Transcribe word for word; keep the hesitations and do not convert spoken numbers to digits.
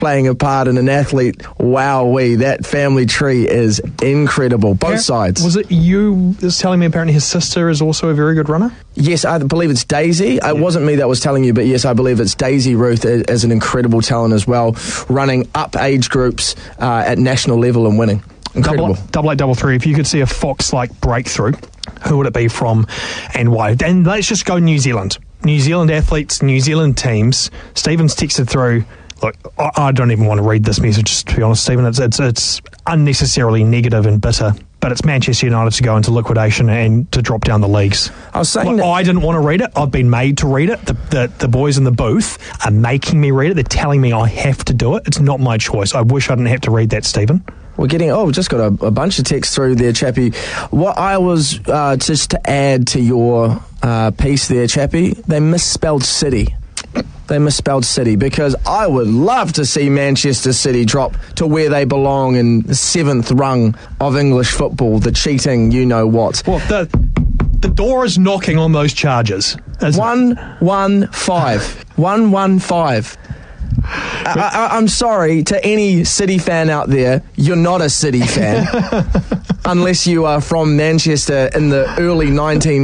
playing a part in an athlete. Wowee, that family tree is incredible. Both Yeah. sides. Was it you that's telling me apparently his sister is also a very good runner? Yes, I believe it's Daisy. It wasn't me that was telling you, but yes, I believe it's Daisy Ruth as an incredible talent as well, running up age groups uh, at national level and winning. Incredible. Double, double eight, double three. If you could see a Fox-like breakthrough, who would it be from and why? And let's just go New Zealand. New Zealand athletes, New Zealand teams. Stephen's texted through. Look, I, I don't even want to read this message, to be honest, Stephen. It's, it's, it's unnecessarily negative and bitter. But it's Manchester United to go into liquidation and to drop down the leagues. I was saying Look, that- I didn't want to read it. I've been made to read it. The, the the boys in the booth are making me read it. They're telling me I have to do it. It's not my choice. I wish I didn't have to read that, Stephen. We're getting, oh, we've just got a, a bunch of texts through there, Chappie. What I was, uh, just to add to your uh, piece there, Chappie, they misspelled City. They misspelled City, because I would love to see Manchester City drop to where they belong in the seventh rung of English football, the cheating, you know what. Well, the the door is knocking on those charges. One, one, five. One, one, five. I, I, I'm sorry to any City fan out there, you're not a City fan. Unless you are from Manchester in the early nineteen